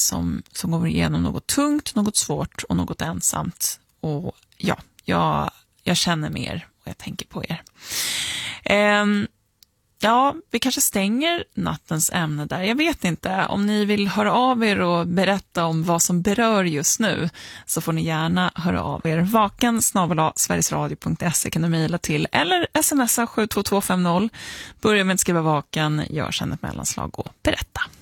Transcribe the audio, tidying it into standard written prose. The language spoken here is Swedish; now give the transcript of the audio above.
som går igenom något tungt, något svårt och något ensamt. Och ja, jag känner med er och jag tänker på er. Ja, vi kanske stänger nattens ämne där. Jag vet inte. Om ni vill höra av er och berätta om vad som berör just nu, så får ni gärna höra av er. vaken@sverigesradio.se kan du mejla till, eller smsa 72250. Börja med att skriva vaken, gör sen ett mellanslag och berätta.